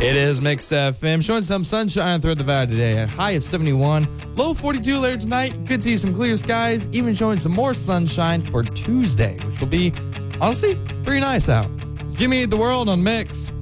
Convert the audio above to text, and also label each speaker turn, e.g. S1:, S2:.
S1: It is Mixed FM, showing some sunshine throughout the valley today. A high of 71, low 42 later tonight. Could see some clear skies, even showing some more sunshine for Tuesday, which will be, honestly, pretty nice out. Jimmy Eat the World on Mix.